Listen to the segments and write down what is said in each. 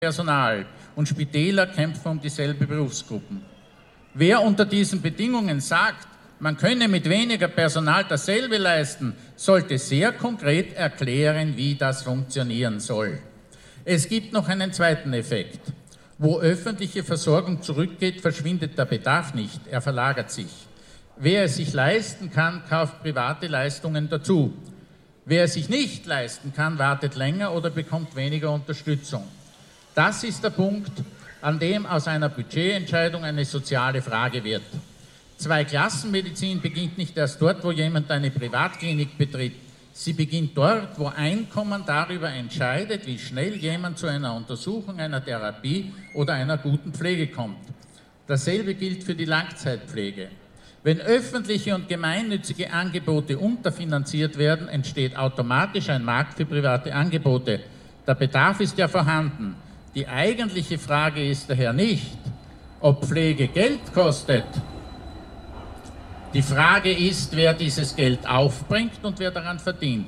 Personal und Spitäler kämpfen um dieselbe Berufsgruppen. Wer unter diesen Bedingungen sagt, man könne mit weniger Personal dasselbe leisten, sollte sehr konkret erklären, wie das funktionieren soll. Es gibt noch einen zweiten Effekt. Wo öffentliche Versorgung zurückgeht, verschwindet der Bedarf nicht, er verlagert sich. Wer es sich leisten kann, kauft private Leistungen dazu. Wer es sich nicht leisten kann, wartet länger oder bekommt weniger Unterstützung. Das ist der Punkt, an dem aus einer Budgetentscheidung eine soziale Frage wird. Zweiklassenmedizin beginnt nicht erst dort, wo jemand eine Privatklinik betritt. Sie beginnt dort, wo Einkommen darüber entscheidet, wie schnell jemand zu einer Untersuchung, einer Therapie oder einer guten Pflege kommt. Dasselbe gilt für die Langzeitpflege. Wenn öffentliche und gemeinnützige Angebote unterfinanziert werden, entsteht automatisch ein Markt für private Angebote. Der Bedarf ist ja vorhanden. Die eigentliche Frage ist daher nicht, ob Pflege Geld kostet. Die Frage ist, wer dieses Geld aufbringt und wer daran verdient.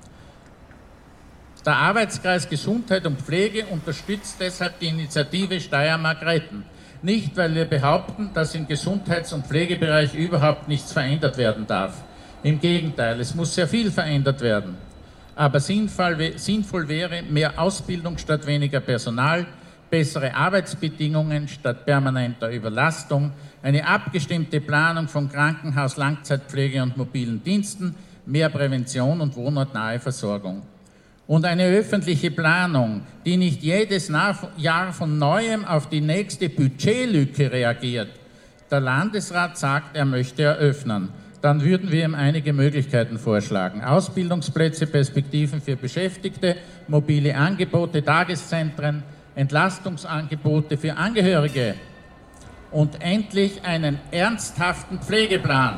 Der Arbeitskreis Gesundheit und Pflege unterstützt deshalb die Initiative Steiermark retten. Nicht, weil wir behaupten, dass im Gesundheits- und Pflegebereich überhaupt nichts verändert werden darf. Im Gegenteil, es muss sehr viel verändert werden. Aber sinnvoll wäre mehr Ausbildung statt weniger Personal, bessere Arbeitsbedingungen statt permanenter Überlastung, eine abgestimmte Planung von Krankenhaus, Langzeitpflege und mobilen Diensten, mehr Prävention und wohnortnahe Versorgung. Und eine öffentliche Planung, die nicht jedes Jahr von Neuem auf die nächste Budgetlücke reagiert. Der Landesrat sagt, er möchte eröffnen. Dann würden wir ihm einige Möglichkeiten vorschlagen. Ausbildungsplätze, Perspektiven für Beschäftigte, mobile Angebote, Tageszentren, Entlastungsangebote für Angehörige und endlich einen ernsthaften Pflegeplan.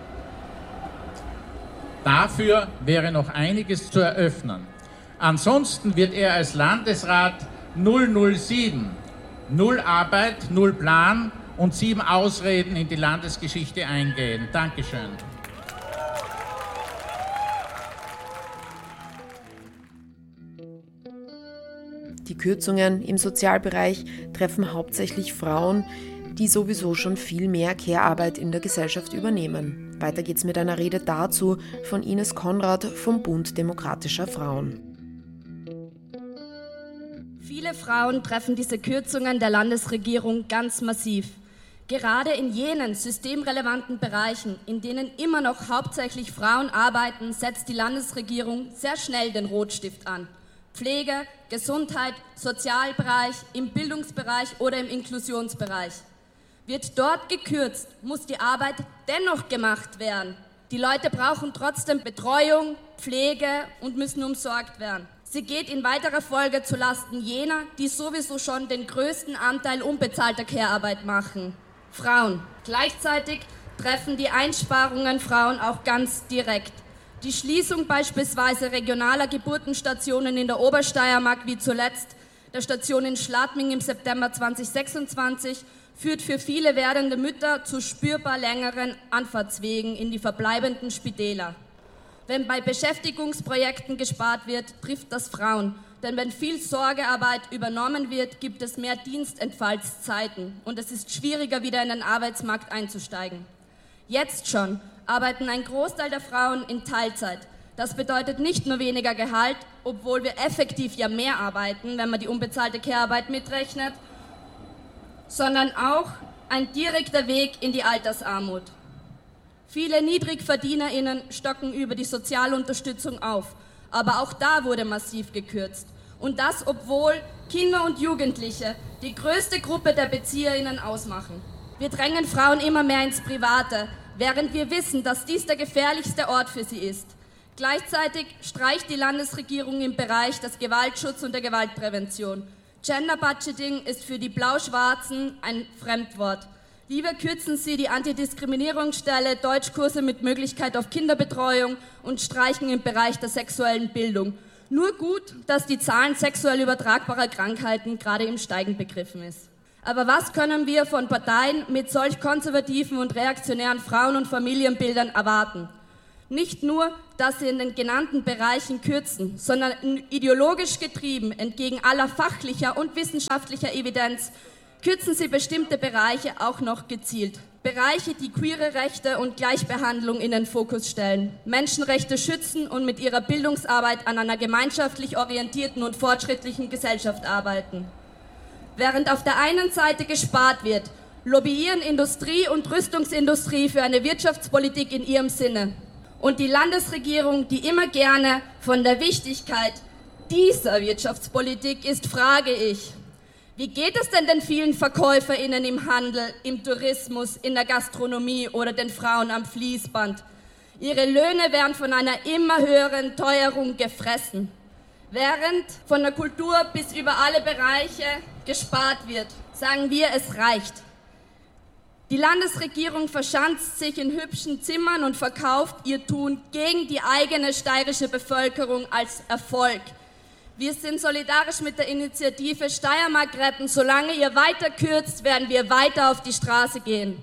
Dafür wäre noch einiges zu eröffnen. Ansonsten wird er als Landesrat 007, null Arbeit, null Plan und 7 Ausreden in die Landesgeschichte eingehen. Dankeschön. Die Kürzungen im Sozialbereich treffen hauptsächlich Frauen, die sowieso schon viel mehr Care-Arbeit in der Gesellschaft übernehmen. Weiter geht's mit einer Rede dazu von Ines Konrad vom Bund Demokratischer Frauen. Viele Frauen treffen diese Kürzungen der Landesregierung ganz massiv. Gerade in jenen systemrelevanten Bereichen, in denen immer noch hauptsächlich Frauen arbeiten, setzt die Landesregierung sehr schnell den Rotstift an. Pflege, Gesundheit, Sozialbereich, im Bildungsbereich oder im Inklusionsbereich. Wird dort gekürzt, muss die Arbeit dennoch gemacht werden. Die Leute brauchen trotzdem Betreuung, Pflege und müssen umsorgt werden. Sie geht in weiterer Folge zulasten jener, die sowieso schon den größten Anteil unbezahlter Care-Arbeit machen: Frauen. Gleichzeitig treffen die Einsparungen Frauen auch ganz direkt. Die Schließung beispielsweise regionaler Geburtenstationen in der Obersteiermark, wie zuletzt der Station in Schladming im September 2026, führt für viele werdende Mütter zu spürbar längeren Anfahrtswegen in die verbleibenden Spitäler. Wenn bei Beschäftigungsprojekten gespart wird, trifft das Frauen. Denn wenn viel Sorgearbeit übernommen wird, gibt es mehr Dienstentfallszeiten und es ist schwieriger, wieder in den Arbeitsmarkt einzusteigen. Jetzt schon arbeiten ein Großteil der Frauen in Teilzeit. Das bedeutet nicht nur weniger Gehalt, obwohl wir effektiv ja mehr arbeiten, wenn man die unbezahlte Care-Arbeit mitrechnet, sondern auch ein direkter Weg in die Altersarmut. Viele NiedrigverdienerInnen stocken über die Sozialunterstützung auf, aber auch da wurde massiv gekürzt. Und das, obwohl Kinder und Jugendliche die größte Gruppe der BezieherInnen ausmachen. Wir drängen Frauen immer mehr ins Private, während wir wissen, dass dies der gefährlichste Ort für sie ist. Gleichzeitig streicht die Landesregierung im Bereich des Gewaltschutzes und der Gewaltprävention. Gender Budgeting ist für die Blau-Schwarzen ein Fremdwort. Lieber kürzen Sie die Antidiskriminierungsstelle, Deutschkurse mit Möglichkeit auf Kinderbetreuung und streichen im Bereich der sexuellen Bildung. Nur gut, dass die Zahlen sexuell übertragbarer Krankheiten gerade im Steigen begriffen ist. Aber was können wir von Parteien mit solch konservativen und reaktionären Frauen- und Familienbildern erwarten? Nicht nur, dass sie in den genannten Bereichen kürzen, sondern ideologisch getrieben, entgegen aller fachlicher und wissenschaftlicher Evidenz, kürzen sie bestimmte Bereiche auch noch gezielt. Bereiche, die queere Rechte und Gleichbehandlung in den Fokus stellen, Menschenrechte schützen und mit ihrer Bildungsarbeit an einer gemeinschaftlich orientierten und fortschrittlichen Gesellschaft arbeiten. Während auf der einen Seite gespart wird, lobbyieren Industrie und Rüstungsindustrie für eine Wirtschaftspolitik in ihrem Sinne. Und die Landesregierung, die immer gerne von der Wichtigkeit dieser Wirtschaftspolitik ist, frage ich, wie geht es denn den vielen VerkäuferInnen im Handel, im Tourismus, in der Gastronomie oder den Frauen am Fließband? Ihre Löhne werden von einer immer höheren Teuerung gefressen, während von der Kultur bis über alle Bereiche gespart wird. Sagen wir, es reicht. Die Landesregierung verschanzt sich in hübschen Zimmern und verkauft ihr Tun gegen die eigene steirische Bevölkerung als Erfolg. Wir sind solidarisch mit der Initiative Steiermark retten. Solange ihr weiter kürzt, werden wir weiter auf die Straße gehen.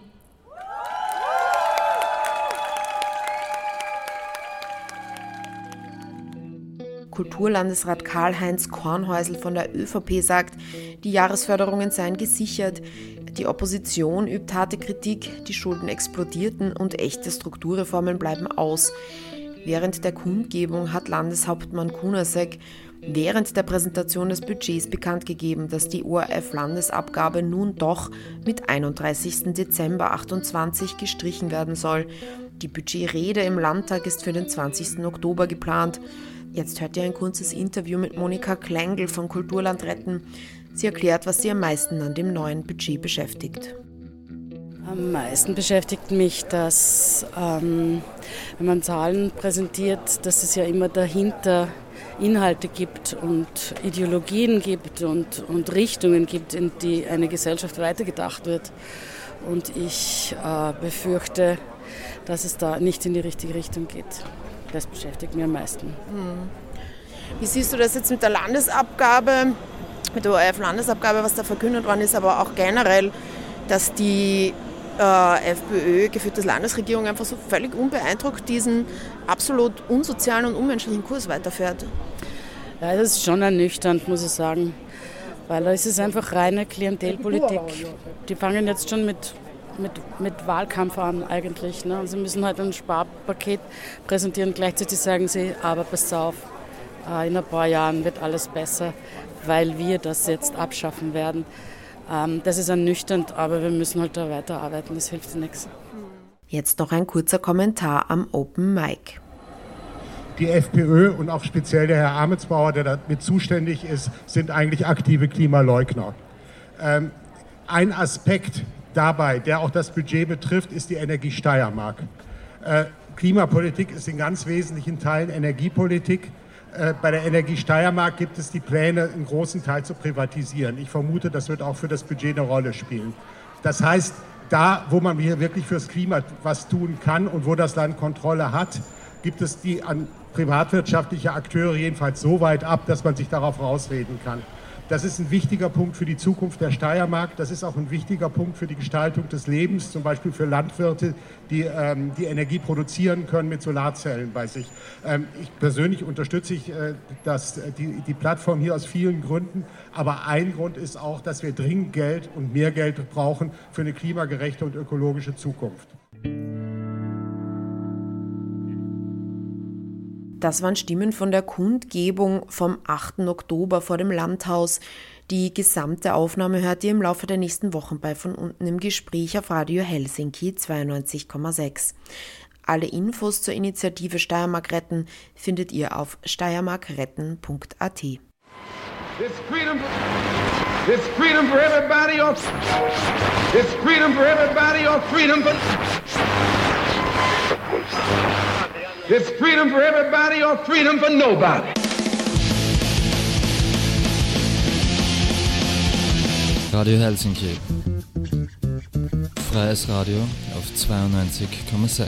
Kulturlandesrat Karl-Heinz Kornhäusl von der ÖVP sagt, die Jahresförderungen seien gesichert. Die Opposition übt harte Kritik, die Schulden explodierten und echte Strukturreformen bleiben aus. Während der Kundgebung hat Landeshauptmann Kunasek während der Präsentation des Budgets bekannt gegeben, dass die ORF-Landesabgabe nun doch mit 31. Dezember 28 gestrichen werden soll. Die Budgetrede im Landtag ist für den 20. Oktober geplant. Jetzt hört ihr ein kurzes Interview mit Monika Klengel von Kulturland retten. Sie erklärt, was sie am meisten an dem neuen Budget beschäftigt. Am meisten beschäftigt mich, dass, wenn man Zahlen präsentiert, dass es ja immer dahinter Inhalte gibt und Ideologien gibt und Richtungen gibt, in die eine Gesellschaft weitergedacht wird. Und ich befürchte, dass es da nicht in die richtige Richtung geht. Das beschäftigt mich am meisten. Wie siehst du das jetzt mit der Landesabgabe, mit der ORF-Landesabgabe, was da verkündet worden ist, aber auch generell, dass die FPÖ-geführte Landesregierung einfach so völlig unbeeindruckt diesen absolut unsozialen und unmenschlichen Kurs weiterfährt? Ja, das ist schon ernüchternd, muss ich sagen, weil da ist es einfach reine Klientelpolitik. Die fangen jetzt schon mit Wahlkampf an eigentlich. Ne? Sie müssen halt ein Sparpaket präsentieren, gleichzeitig sagen sie, aber pass auf, in ein paar Jahren wird alles besser, weil wir das jetzt abschaffen werden. Das ist ernüchternd, aber wir müssen halt da weiterarbeiten, das hilft nichts. Jetzt noch ein kurzer Kommentar am Open Mic. Die FPÖ und auch speziell der Herr Ametsbauer, der damit zuständig ist, sind eigentlich aktive Klimaleugner. Ein Aspekt dabei, der auch das Budget betrifft, ist die Energie Steiermark. Klimapolitik ist in ganz wesentlichen Teilen Energiepolitik. Bei der Energie Steiermark gibt es die Pläne, einen großen Teil zu privatisieren. Ich vermute, das wird auch für das Budget eine Rolle spielen. Das heißt, da, wo man hier wirklich fürs Klima was tun kann und wo das Land Kontrolle hat, gibt es die an privatwirtschaftliche Akteure jedenfalls so weit ab, dass man sich darauf rausreden kann. Das ist ein wichtiger Punkt für die Zukunft der Steiermark. Das ist auch ein wichtiger Punkt für die Gestaltung des Lebens, zum Beispiel für Landwirte, die Energie produzieren können mit Solarzellen bei sich. Ich persönlich unterstütze die Plattform hier aus vielen Gründen. Aber ein Grund ist auch, dass wir dringend Geld und mehr Geld brauchen für eine klimagerechte und ökologische Zukunft. Das waren Stimmen von der Kundgebung vom 8. Oktober vor dem Landhaus. Die gesamte Aufnahme hört ihr im Laufe der nächsten Wochen bei Von unten im Gespräch auf Radio Helsinki 92,6. Alle Infos zur Initiative Steiermark retten findet ihr auf steiermarkretten.at. This freedom for everybody or freedom for It's freedom for everybody or freedom for nobody. Radio Helsinki. Freies Radio auf 92,6.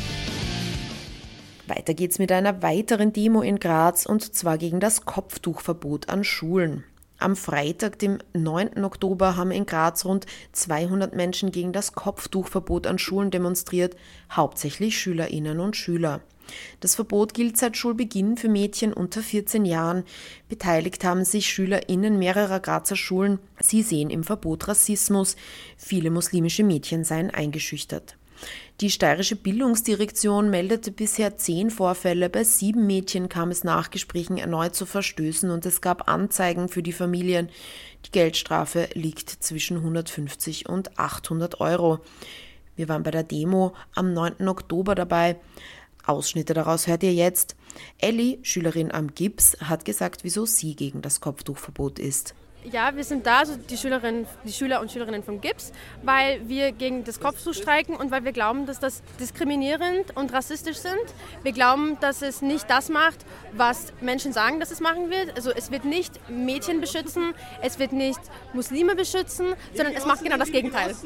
Weiter geht's mit einer weiteren Demo in Graz, und zwar gegen das Kopftuchverbot an Schulen. Am Freitag, dem 9. Oktober, haben in Graz rund 200 Menschen gegen das Kopftuchverbot an Schulen demonstriert, hauptsächlich SchülerInnen und Schüler. Das Verbot gilt seit Schulbeginn für Mädchen unter 14 Jahren. Beteiligt haben sich SchülerInnen mehrerer Grazer Schulen. Sie sehen im Verbot Rassismus. Viele muslimische Mädchen seien eingeschüchtert. Die steirische Bildungsdirektion meldete bisher 10 Vorfälle. Bei 7 Mädchen kam es nach Gesprächen erneut zu Verstößen und es gab Anzeigen für die Familien. Die Geldstrafe liegt zwischen 150 und 800 Euro. Wir waren bei der Demo am 9. Oktober dabei. Ausschnitte daraus hört ihr jetzt. Elli, Schülerin am GIBS, hat gesagt, wieso sie gegen das Kopftuchverbot ist. Ja, wir sind da, also die Schüler und Schülerinnen vom GIBS, weil wir gegen das Kopftuch streiken und weil wir glauben, dass das diskriminierend und rassistisch sind. Wir glauben, dass es nicht das macht, was Menschen sagen, dass es machen wird. Also es wird nicht Mädchen beschützen, es wird nicht Muslime beschützen, sondern es macht genau das Gegenteil.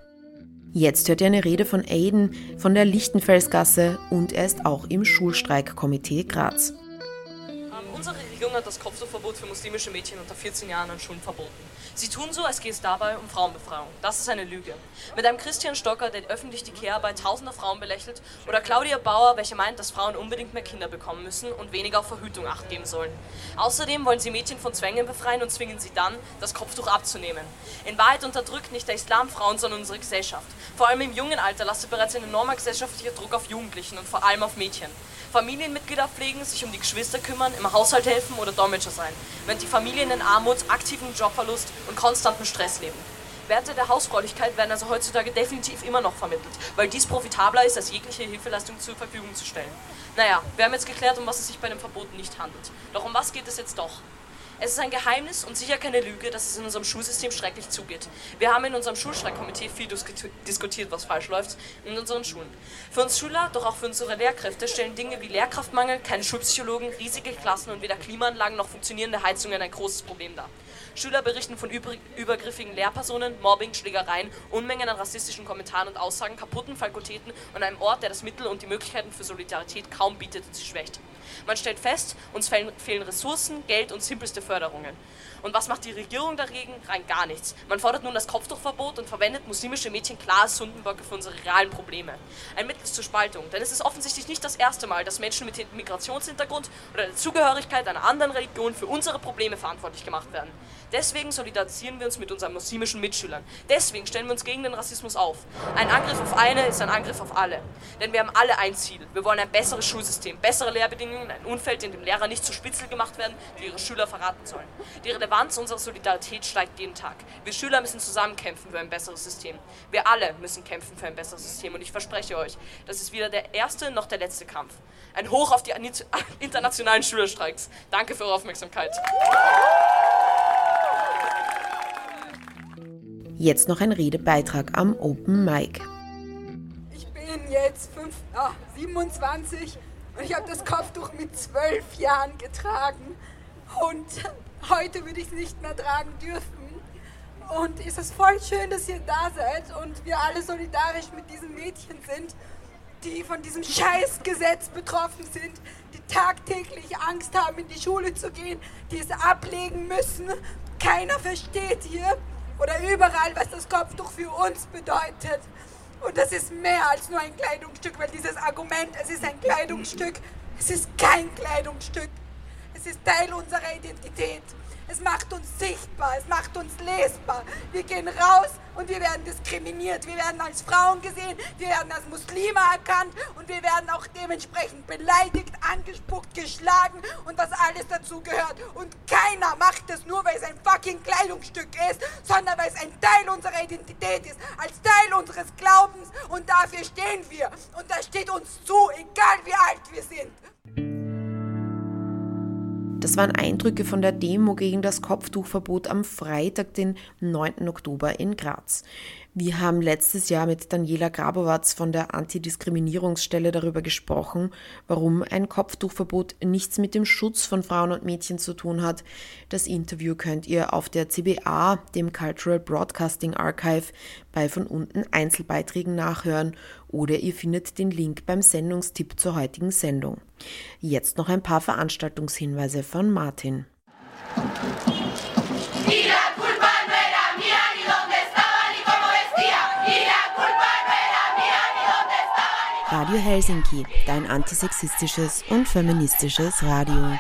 Jetzt hört ihr eine Rede von Aiden von der Lichtenfelsgasse und er ist auch im Schulstreikkomitee Graz. Unsere Regierung hat das Kopftuchverbot für muslimische Mädchen unter 14 Jahren an Schulen verboten. Sie tun so, als gehe es dabei um Frauenbefreiung. Das ist eine Lüge. Mit einem Christian Stocker, der öffentlich die Care-Arbeit tausender Frauen belächelt, oder Claudia Bauer, welche meint, dass Frauen unbedingt mehr Kinder bekommen müssen und weniger auf Verhütung Acht geben sollen. Außerdem wollen sie Mädchen von Zwängen befreien und zwingen sie dann, das Kopftuch abzunehmen. In Wahrheit unterdrückt nicht der Islam Frauen, sondern unsere Gesellschaft. Vor allem im jungen Alter lastet bereits ein enormer gesellschaftlicher Druck auf Jugendlichen und vor allem auf Mädchen. Familienmitglieder pflegen, sich um die Geschwister kümmern, im Haushalt helfen oder Dolmetscher sein, während die Familien in Armut, aktivem Jobverlust und konstantem Stress leben. Werte der Hausfräulichkeit werden also heutzutage definitiv immer noch vermittelt, weil dies profitabler ist, als jegliche Hilfeleistung zur Verfügung zu stellen. Naja, wir haben jetzt geklärt, um was es sich bei dem Verbot nicht handelt. Doch um was geht es jetzt doch? Es ist ein Geheimnis und sicher keine Lüge, dass es in unserem Schulsystem schrecklich zugeht. Wir haben in unserem Schulstreikkomitee viel diskutiert, was falsch läuft in unseren Schulen. Für uns Schüler, doch auch für unsere Lehrkräfte stellen Dinge wie Lehrkraftmangel, keine Schulpsychologen, riesige Klassen und weder Klimaanlagen noch funktionierende Heizungen ein großes Problem dar. Schüler berichten von übergriffigen Lehrpersonen, Mobbing, Schlägereien, Unmengen an rassistischen Kommentaren und Aussagen, kaputten Fakultäten und einem Ort, der das Mittel und die Möglichkeiten für Solidarität kaum bietet und sie schwächt. Man stellt fest, uns fehlen Ressourcen, Geld und simpelste Förderungen. Und was macht die Regierung dagegen? Rein gar nichts. Man fordert nun das Kopftuchverbot und verwendet muslimische Mädchen klar als Sündenböcke für unsere realen Probleme. Ein Mittel zur Spaltung, denn es ist offensichtlich nicht das erste Mal, dass Menschen mit Migrationshintergrund oder der Zugehörigkeit einer anderen Religion für unsere Probleme verantwortlich gemacht werden. Deswegen solidarisieren wir uns mit unseren muslimischen Mitschülern. Deswegen stellen wir uns gegen den Rassismus auf. Ein Angriff auf eine ist ein Angriff auf alle. Denn wir haben alle ein Ziel. Wir wollen ein besseres Schulsystem, bessere Lehrbedingungen, ein Umfeld, in dem Lehrer nicht zu Spitzel gemacht werden, die ihre Schüler verraten sollen. Die Relevanz unserer Solidarität steigt jeden Tag. Wir Schüler müssen zusammen kämpfen für ein besseres System. Wir alle müssen kämpfen für ein besseres System. Und ich verspreche euch, das ist weder der erste noch der letzte Kampf. Ein Hoch auf die internationalen Schülerstreiks. Danke für eure Aufmerksamkeit. Jetzt noch ein Redebeitrag am Open Mic. Ich bin jetzt 27 und ich habe das Kopftuch mit 12 Jahren getragen und heute würde ich es nicht mehr tragen dürfen. Und es ist voll schön, dass ihr da seid und wir alle solidarisch mit diesen Mädchen sind, die von diesem Scheißgesetz betroffen sind, die tagtäglich Angst haben, in die Schule zu gehen, die es ablegen müssen. Keiner versteht hier oder überall, was das Kopftuch für uns bedeutet. Und das ist mehr als nur ein Kleidungsstück, weil dieses Argument, es ist ein Kleidungsstück, es ist kein Kleidungsstück. Es ist Teil unserer Identität. Es macht uns sichtbar, es macht uns lesbar. Wir gehen raus und wir werden diskriminiert. Wir werden als Frauen gesehen, wir werden als Muslime erkannt und wir werden auch dementsprechend beleidigt, angespuckt, geschlagen und was alles dazu gehört. Und keiner macht es nur, weil es ein fucking Kleidungsstück ist, sondern weil es ein Teil unserer Identität ist, als Teil unseres Glaubens und dafür stehen wir. Und das steht uns zu, egal wie alt wir sind. Das waren Eindrücke von der Demo gegen das Kopftuchverbot am Freitag, den 9. Oktober in Graz. Wir haben letztes Jahr mit Daniela Grabowatz von der Antidiskriminierungsstelle darüber gesprochen, warum ein Kopftuchverbot nichts mit dem Schutz von Frauen und Mädchen zu tun hat. Das Interview könnt ihr auf der CBA, dem Cultural Broadcasting Archive, bei von unten Einzelbeiträgen nachhören oder ihr findet den Link beim Sendungstipp zur heutigen Sendung. Jetzt noch ein paar Veranstaltungshinweise von Martin. Radio Helsinki, dein antisexistisches und feministisches Radio.